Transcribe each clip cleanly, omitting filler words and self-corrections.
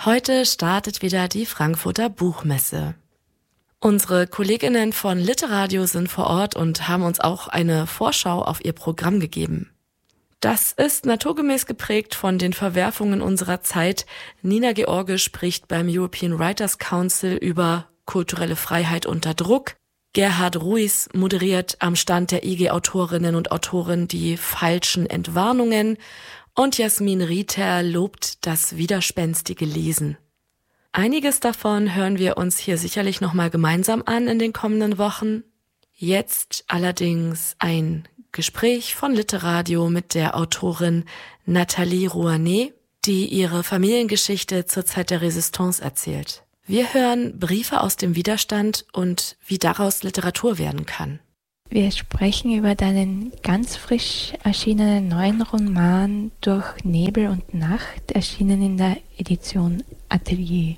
Heute startet wieder die Frankfurter Buchmesse. Unsere Kolleginnen von Literadio sind vor Ort und haben uns auch eine Vorschau auf ihr Programm gegeben. Das ist naturgemäß geprägt von den Verwerfungen unserer Zeit. Nina George spricht beim European Writers Council über kulturelle Freiheit unter Druck. Gerhard Ruiz moderiert am Stand der IG Autorinnen und Autoren die falschen Entwarnungen und Jasmin Rieter lobt das widerspenstige Lesen. Einiges davon hören wir uns hier sicherlich nochmal gemeinsam an in den kommenden Wochen. Jetzt allerdings ein Gespräch von Literadio mit der Autorin Nathalie Rouanet, die ihre Familiengeschichte zur Zeit der Resistance erzählt. Wir hören Briefe aus dem Widerstand und wie daraus Literatur werden kann. Wir sprechen über deinen ganz frisch erschienenen neuen Roman Durch Nebel und Nacht, erschienen in der Edition Atelier.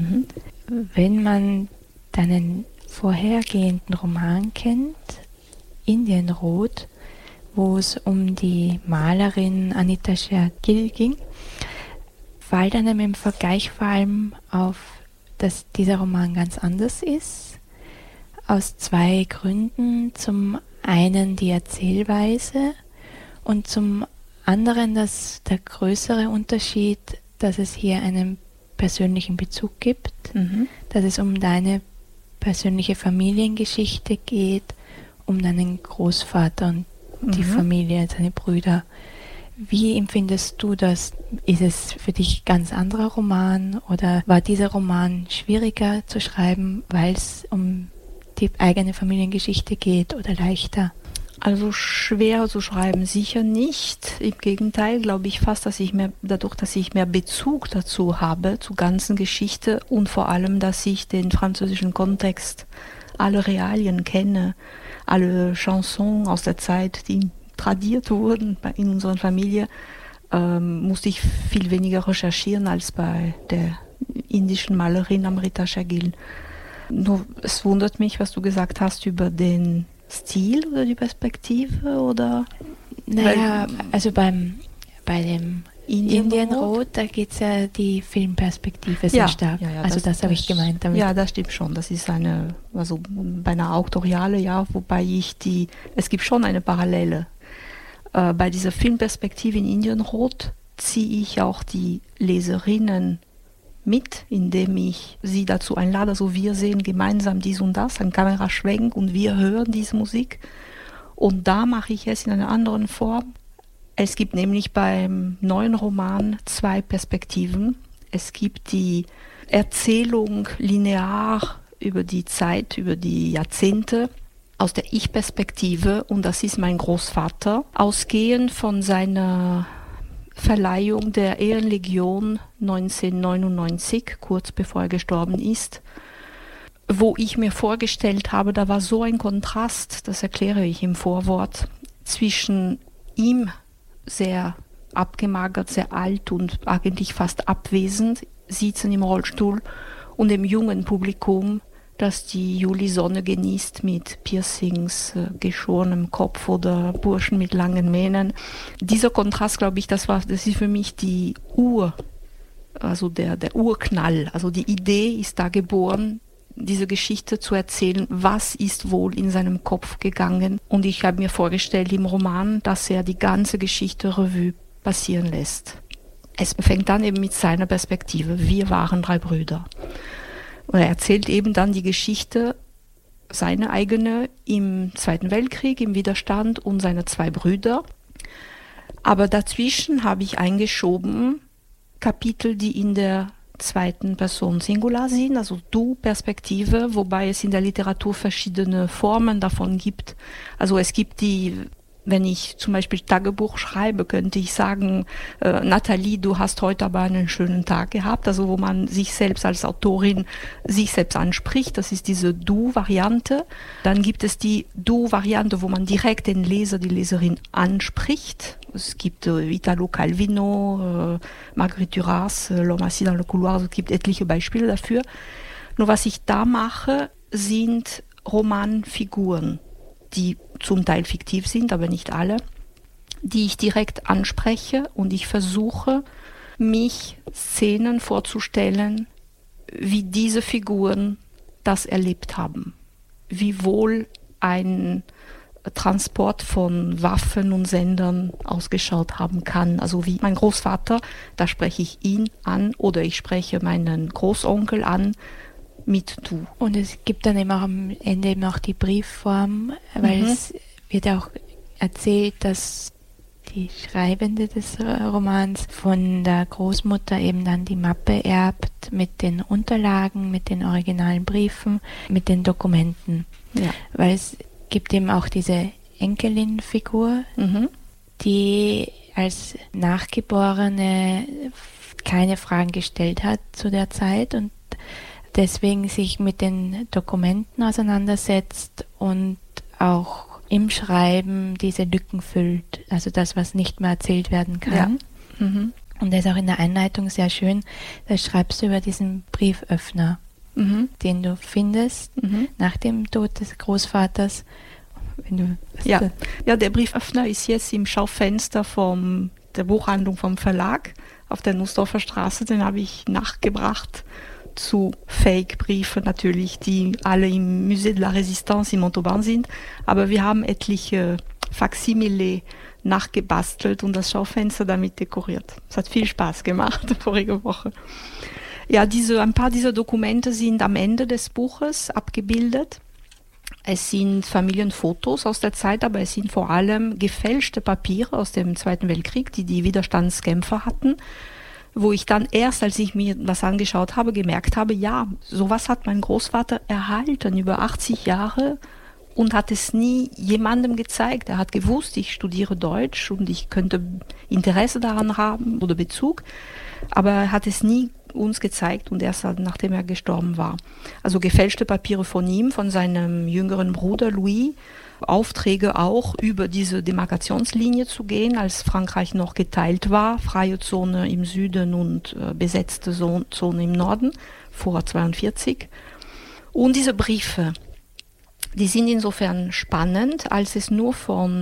Wenn man deinen vorhergehenden Roman kennt, Indienrot, wo es um die Malerin Anita Schergil ging, fällt einem im Vergleich vor allem auf, dass dieser Roman ganz anders ist. Aus zwei Gründen. Zum einen die Erzählweise und zum anderen der größere Unterschied, dass es hier einen persönlichen Bezug gibt, dass es um deine persönliche Familiengeschichte geht, um deinen Großvater und die Familie, seine Brüder. Wie empfindest du das? Ist es für dich ein ganz anderer Roman oder war dieser Roman schwieriger zu schreiben, weil es um die eigene Familiengeschichte geht oder leichter? Also schwer zu schreiben sicher nicht. Im Gegenteil glaube ich fast, dass ich dadurch, dass ich mehr Bezug dazu habe, zur ganzen Geschichte und vor allem, dass ich den französischen Kontext, alle Realien kenne, alle Chansons aus der Zeit, die tradiert wurden in unserer Familie, musste ich viel weniger recherchieren als bei der indischen Malerin Amrita Schergil. Nur es wundert mich, was du gesagt hast über den Stil oder die Perspektive, oder? Naja, also bei dem Indienrot, da geht es ja die Filmperspektive sehr stark. Ja, also das habe ich gemeint damit. Ja, das stimmt schon. Das ist beinahe autoriale, ja, wobei es gibt schon eine Parallele. Bei dieser Filmperspektive in Indienrot ziehe ich auch die Leserinnen mit, indem ich sie dazu einlade. Also wir sehen gemeinsam dies und das, ein Kameraschwenk und wir hören diese Musik. Und da mache ich es in einer anderen Form. Es gibt nämlich beim neuen Roman zwei Perspektiven. Es gibt die Erzählung linear über die Zeit, über die Jahrzehnte, aus der Ich-Perspektive, und das ist mein Großvater, ausgehend von seiner Verleihung der Ehrenlegion 1999, kurz bevor er gestorben ist, wo ich mir vorgestellt habe, da war so ein Kontrast, das erkläre ich im Vorwort, zwischen ihm, sehr abgemagert, sehr alt und eigentlich fast abwesend, sitzen im Rollstuhl, und dem jungen Publikum, das die Julisonne genießt mit Piercings, geschorenem Kopf oder Burschen mit langen Mähnen. Dieser Kontrast, glaube ich, das ist für mich die also der Urknall. Also die Idee ist da geboren, diese Geschichte zu erzählen, was ist wohl in seinem Kopf gegangen. Und ich habe mir vorgestellt im Roman, dass er die ganze Geschichte Revue passieren lässt. Es fängt dann eben mit seiner Perspektive. Wir waren 3 Brüder. Und er erzählt eben dann die Geschichte, seine eigene im Zweiten Weltkrieg, im Widerstand und seiner 2 Brüder. Aber dazwischen habe ich eingeschoben Kapitel, die in der zweiten Person Singular sind, also Du-Perspektive, wobei es in der Literatur verschiedene Formen davon gibt. Also es gibt wenn ich zum Beispiel Tagebuch schreibe, könnte ich sagen, Nathalie, du hast heute aber einen schönen Tag gehabt, also wo man sich selbst als Autorin sich selbst anspricht, das ist diese Du-Variante. Dann gibt es die Du-Variante, wo man direkt den Leser, die Leserin anspricht. Es gibt Italo Calvino, Marguerite Duras, L'homme assis dans le couloir, also es gibt etliche Beispiele dafür. Nur was ich da mache, sind Romanfiguren, die zum Teil fiktiv sind, aber nicht alle, die ich direkt anspreche, und ich versuche mich Szenen vorzustellen, wie diese Figuren das erlebt haben. Wie wohl ein Transport von Waffen und Sendern ausgeschaut haben kann. Also wie mein Großvater, da spreche ich ihn an oder ich spreche meinen Großonkel an mit du. Und es gibt dann eben auch am Ende eben auch die Briefform, weil es wird auch erzählt, dass die Schreibende des Romans von der Großmutter eben dann die Mappe erbt mit den Unterlagen, mit den originalen Briefen, mit den Dokumenten. Ja. Weil es gibt eben auch diese Enkelin-Figur, die als Nachgeborene keine Fragen gestellt hat zu der Zeit und deswegen sich mit den Dokumenten auseinandersetzt und auch im Schreiben diese Lücken füllt, also das, was nicht mehr erzählt werden kann. Ja. Und das ist auch in der Einleitung sehr schön, da schreibst du über diesen Brieföffner, den du findest nach dem Tod des Großvaters. Ja, der Brieföffner ist jetzt im Schaufenster der Buchhandlung vom Verlag auf der Nussdorfer Straße, den habe ich nachgebracht zu Fake-Briefen natürlich, die alle im Musée de la Résistance in Montauban sind, aber wir haben etliche Faksimile nachgebastelt und das Schaufenster damit dekoriert. Es hat viel Spaß gemacht vorige Woche. Ja, ein paar dieser Dokumente sind am Ende des Buches abgebildet. Es sind Familienfotos aus der Zeit, aber es sind vor allem gefälschte Papiere aus dem Zweiten Weltkrieg, die Widerstandskämpfer hatten, wo ich dann erst, als ich mir was angeschaut habe, gemerkt habe, ja, sowas hat mein Großvater erhalten über 80 Jahre und hat es nie jemandem gezeigt. Er hat gewusst, ich studiere Deutsch und ich könnte Interesse daran haben oder Bezug, aber er hat es nie uns gezeigt und erst nachdem er gestorben war. Also gefälschte Papiere von ihm, von seinem jüngeren Bruder Louis, Aufträge auch über diese Demarkationslinie zu gehen, als Frankreich noch geteilt war, freie Zone im Süden und besetzte Zone im Norden, vor 1942. Und diese Briefe, die sind insofern spannend, als es nur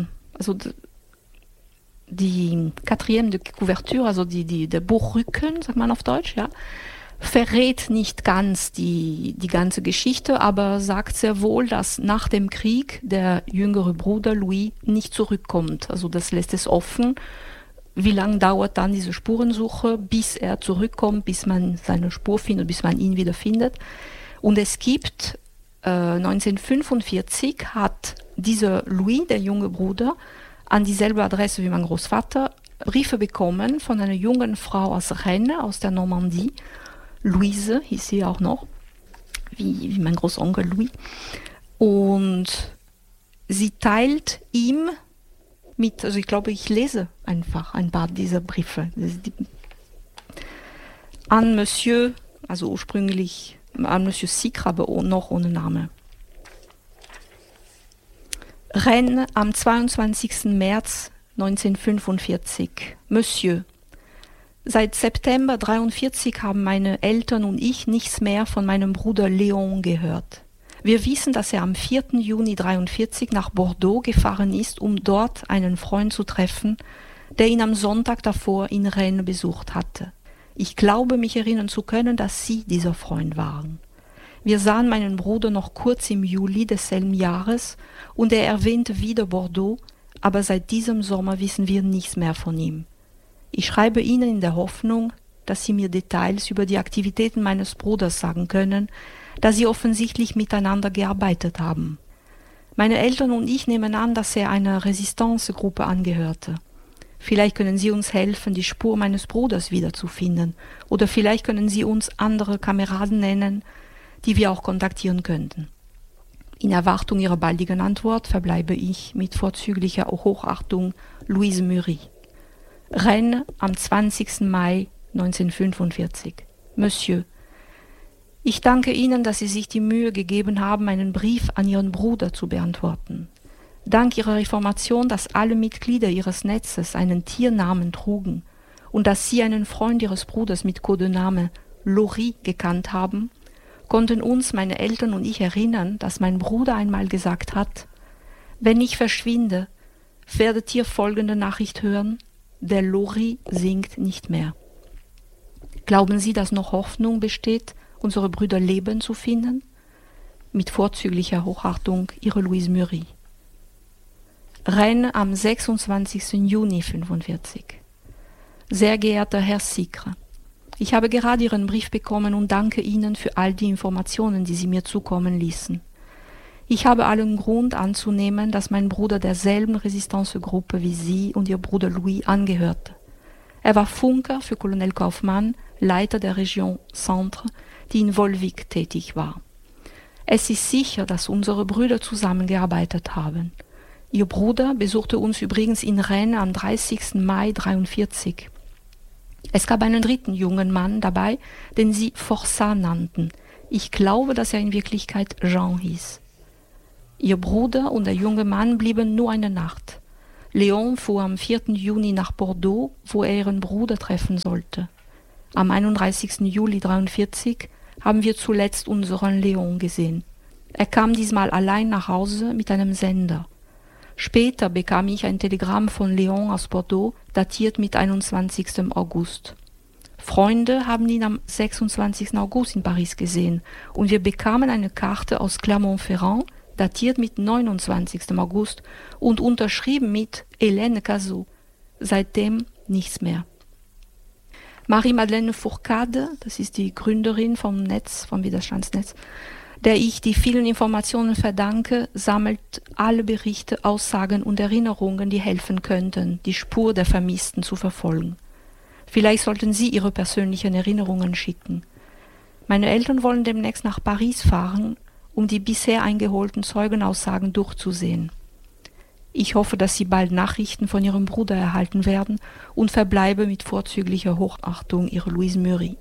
die Quatrième de Couverture, also der Buchrücken, sagt man auf Deutsch, ja, verrät nicht ganz die ganze Geschichte, aber sagt sehr wohl, dass nach dem Krieg der jüngere Bruder Louis nicht zurückkommt. Also das lässt es offen. Wie lange dauert dann diese Spurensuche, bis er zurückkommt, bis man seine Spur findet, bis man ihn wieder findet. Und es gibt 1945 hat dieser Louis, der junge Bruder, an dieselbe Adresse wie mein Großvater Briefe bekommen von einer jungen Frau aus Rennes, aus der Normandie. Louise hieß sie auch noch, wie mein Großonkel Louis. Und sie teilt ihm mit, also ich glaube, ich lese einfach ein paar dieser Briefe. An Monsieur, also ursprünglich an Monsieur Sicre, aber noch ohne Name. Rennes am 22. März 1945. Monsieur, seit September 1943 haben meine Eltern und ich nichts mehr von meinem Bruder Léon gehört. Wir wissen, dass er am 4. Juni 1943 nach Bordeaux gefahren ist, um dort einen Freund zu treffen, der ihn am Sonntag davor in Rennes besucht hatte. Ich glaube, mich erinnern zu können, dass Sie dieser Freund waren. Wir sahen meinen Bruder noch kurz im Juli desselben Jahres und er erwähnte wieder Bordeaux, aber seit diesem Sommer wissen wir nichts mehr von ihm. Ich schreibe Ihnen in der Hoffnung, dass Sie mir Details über die Aktivitäten meines Bruders sagen können, da Sie offensichtlich miteinander gearbeitet haben. Meine Eltern und ich nehmen an, dass er einer Resistance-Gruppe angehörte. Vielleicht können Sie uns helfen, die Spur meines Bruders wiederzufinden, oder vielleicht können Sie uns andere Kameraden nennen, die wir auch kontaktieren könnten. In Erwartung Ihrer baldigen Antwort verbleibe ich mit vorzüglicher Hochachtung Louise Mury. Rennes am 20. Mai 1945. Monsieur, ich danke Ihnen, dass Sie sich die Mühe gegeben haben, einen Brief an Ihren Bruder zu beantworten. Dank Ihrer Information, dass alle Mitglieder Ihres Netzes einen Tiernamen trugen und dass Sie einen Freund Ihres Bruders mit Codename Laurie gekannt haben, konnten uns meine Eltern und ich erinnern, dass mein Bruder einmal gesagt hat, wenn ich verschwinde, werdet ihr folgende Nachricht hören, der Laurie singt nicht mehr. Glauben Sie, dass noch Hoffnung besteht, unsere Brüder Leben zu finden? Mit vorzüglicher Hochachtung, Ihre Louise Murray. Rennes am 26. Juni 1945. Sehr geehrter Herr Sicre, ich habe gerade Ihren Brief bekommen und danke Ihnen für all die Informationen, die Sie mir zukommen ließen. Ich habe allen Grund anzunehmen, dass mein Bruder derselben Resistance-Gruppe wie Sie und Ihr Bruder Louis angehörte. Er war Funker für Colonel Kaufmann, Leiter der Region Centre, die in Volvic tätig war. Es ist sicher, dass unsere Brüder zusammengearbeitet haben. Ihr Bruder besuchte uns übrigens in Rennes am 30. Mai 1943. Es gab einen dritten jungen Mann dabei, den sie Forçat nannten. Ich glaube, dass er in Wirklichkeit Jean hieß. Ihr Bruder und der junge Mann blieben nur eine Nacht. Léon fuhr am 4. Juni nach Bordeaux, wo er ihren Bruder treffen sollte. Am 31. Juli 1943 haben wir zuletzt unseren Léon gesehen. Er kam diesmal allein nach Hause mit einem Sender. Später bekam ich ein Telegramm von Léon aus Bordeaux, datiert mit 21. August. Freunde haben ihn am 26. August in Paris gesehen und wir bekamen eine Karte aus Clermont-Ferrand, datiert mit 29. August und unterschrieben mit Hélène Cazot. Seitdem nichts mehr. Marie-Madeleine Fourcade, das ist die Gründerin vom Netz, vom Widerstandsnetz, der ich die vielen Informationen verdanke, sammelt alle Berichte, Aussagen und Erinnerungen, die helfen könnten, die Spur der Vermissten zu verfolgen. Vielleicht sollten Sie Ihre persönlichen Erinnerungen schicken. Meine Eltern wollen demnächst nach Paris fahren, um die bisher eingeholten Zeugenaussagen durchzusehen. Ich hoffe, dass Sie bald Nachrichten von Ihrem Bruder erhalten werden und verbleibe mit vorzüglicher Hochachtung Ihre Louise Murray.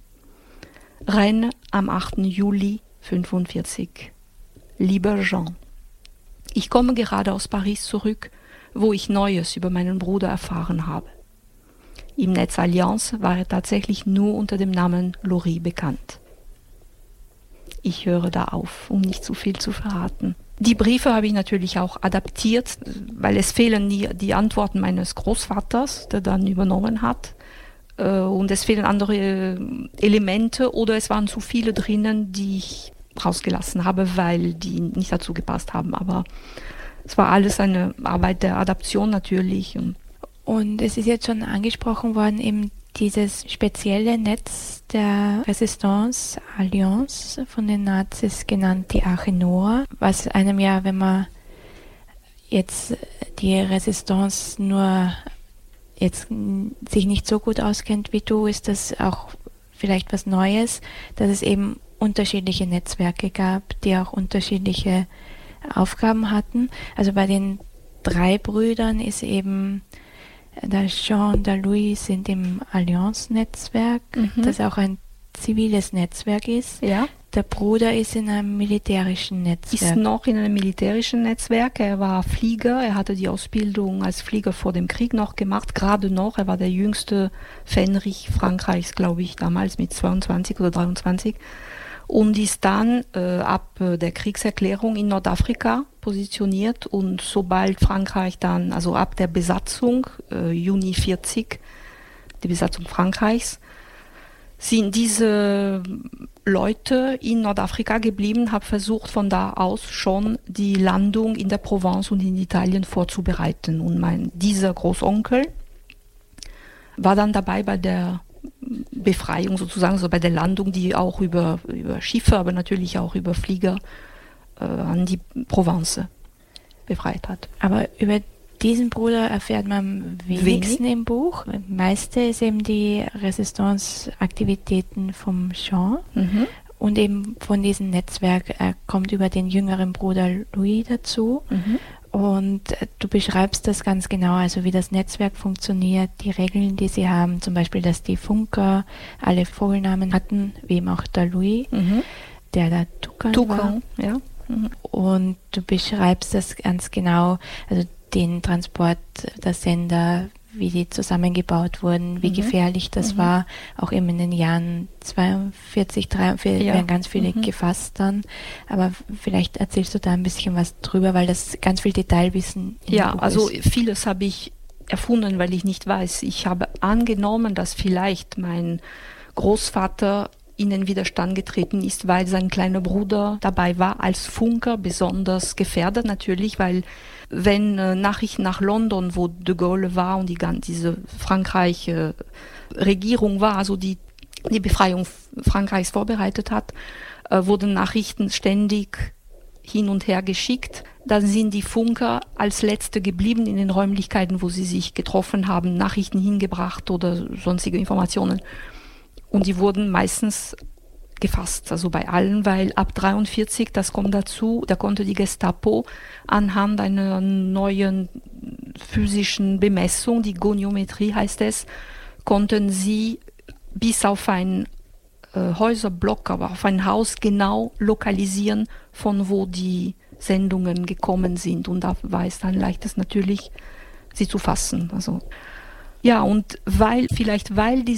Rennes am 8. Juli 1945. Lieber Jean, ich komme gerade aus Paris zurück, wo ich Neues über meinen Bruder erfahren habe. Im Netz Allianz war er tatsächlich nur unter dem Namen Laurie bekannt. Ich höre da auf, um nicht zu viel zu verraten. Die Briefe habe ich natürlich auch adaptiert, weil es fehlen die Antworten meines Großvaters, der dann übernommen hat. Und es fehlen andere Elemente oder es waren zu viele drinnen, die ich rausgelassen habe, weil die nicht dazu gepasst haben. Aber es war alles eine Arbeit der Adaption natürlich. Und es ist jetzt schon angesprochen worden, eben dieses spezielle Netz der Resistance Alliance, von den Nazis genannt die Arche Noah, was einem ja, wenn man jetzt die Resistance nur jetzt sich nicht so gut auskennt wie du, ist das auch vielleicht was Neues, dass es eben unterschiedliche Netzwerke gab, die auch unterschiedliche Aufgaben hatten. Also bei den 3 Brüdern ist eben der Jean und der Louis sind im Allianz-Netzwerk, das auch ein ziviles Netzwerk ist. Ja. Der Bruder ist in einem militärischen Netzwerk. Ist noch in einem militärischen Netzwerk. Er war Flieger. Er hatte die Ausbildung als Flieger vor dem Krieg noch gemacht, gerade noch. Er war der jüngste Fähnrich Frankreichs, glaube ich, damals mit 22 oder 23. Und ist dann ab der Kriegserklärung in Nordafrika positioniert. Und sobald Frankreich dann, also ab der Besatzung, Juni 40, die Besatzung Frankreichs, sind diese Leute in Nordafrika geblieben, haben versucht, von da aus schon die Landung in der Provence und in Italien vorzubereiten. Und dieser Großonkel war dann dabei bei der Befreiung sozusagen, so bei der Landung, die auch über Schiffe, aber natürlich auch über Flieger an die Provence befreit hat. Aber über diesen Bruder erfährt man wenigsten im Buch. Das meiste ist eben die Resistance-Aktivitäten vom Jean und eben von diesem Netzwerk. Er kommt über den jüngeren Bruder Louis dazu. Und du beschreibst das ganz genau, also wie das Netzwerk funktioniert, die Regeln, die sie haben, zum Beispiel, dass die Funker alle Vogelnamen hatten, wie eben auch der Louis, der Toucan war. Ja. Und du beschreibst das ganz genau, also den Transport der Sender, wie die zusammengebaut wurden, wie gefährlich das war. Auch eben in den Jahren 42, 43 werden ganz viele gefasst dann. Aber vielleicht erzählst du da ein bisschen was drüber, weil das ganz viel Detailwissen ist. Vieles habe ich erfunden, weil ich nicht weiß. Ich habe angenommen, dass vielleicht mein Großvater in den Widerstand getreten ist, weil sein kleiner Bruder dabei war, als Funker besonders gefährdet natürlich, weil wenn Nachrichten nach London, wo de Gaulle war und diese Frankreich-Regierung war, also die Befreiung Frankreichs vorbereitet hat, wurden Nachrichten ständig hin und her geschickt. Dann sind die Funker als Letzte geblieben in den Räumlichkeiten, wo sie sich getroffen haben, Nachrichten hingebracht oder sonstige Informationen. Und die wurden meistens gefasst, also bei allen, weil ab 1943, das kommt dazu, da konnte die Gestapo anhand einer neuen physischen Bemessung, die Goniometrie heißt es, konnten sie bis auf einen Häuserblock, aber auf ein Haus genau lokalisieren, von wo die Sendungen gekommen sind. Und da war es dann leichtes natürlich, sie zu fassen. Also ja, und weil